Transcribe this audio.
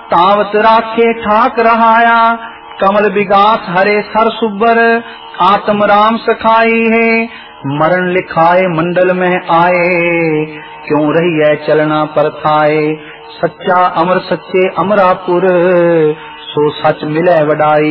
तावत राखे ठाक रहाया। कमल विगास हरे सर सुबर, आत्म राम सखाई है। मरण लिखाए मंडल में आए, क्यों रही है चलना पर थाए। सच्चा अमर सच्चे अमरापुर, सो सच मिले वडाई